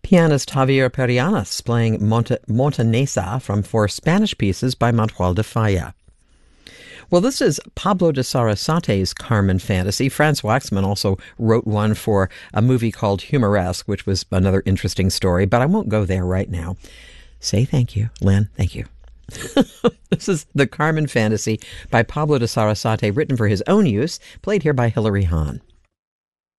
Pianist Javier Perianas playing Montanesa from four Spanish pieces by Manuel de Falla. Well, this is Pablo de Sarasate's Carmen Fantasy. Franz Waxman also wrote one for a movie called Humoresque, which was another interesting story, but I won't go there right now. Say thank you, Lynn. Thank you. This is the Carmen Fantasy by Pablo de Sarasate, written for his own use, played here by Hilary Hahn.